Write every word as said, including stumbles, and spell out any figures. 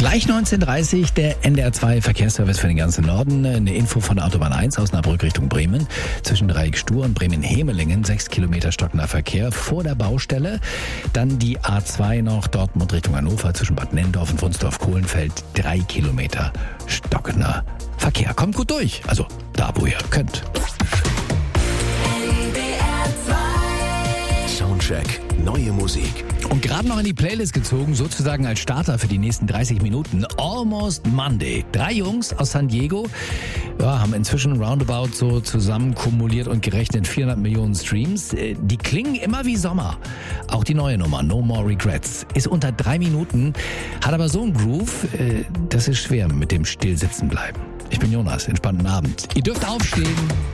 Gleich neunzehn Uhr dreißig der N D R zwei Verkehrsservice für den ganzen Norden. Eine Info von der Autobahn eins Osnabrück Richtung Bremen. Zwischen Dreieck-Stur und Bremen-Hemelingen sechs Kilometer stockender Verkehr vor der Baustelle. Dann die A zwei noch Dortmund Richtung Hannover zwischen Bad Nendorf und Wunsdorf-Kohlenfeld. drei Kilometer stockender Verkehr. Kommt gut durch. Also da, wo ihr könnt. Soundcheck. Neue Musik. Und gerade noch in die Playlist gezogen, sozusagen als Starter für die nächsten dreißig Minuten. Almost Monday. Drei Jungs aus San Diego ja, haben inzwischen roundabout so zusammen kumuliert und gerechnet vierhundert Millionen Streams. Die klingen immer wie Sommer. Auch die neue Nummer, No More Regrets, ist unter drei Minuten, hat aber so einen Groove, das ist schwer mit dem Stillsitzen bleiben. Ich bin Jonas, entspannten Abend. Ihr dürft aufstehen.